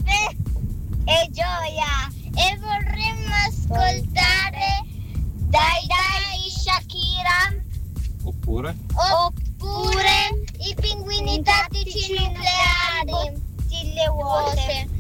fede e gioia. E vorremmo ascoltare Dai Dai Shakira Oppure i pinguini tattici nucleari, stille vuote.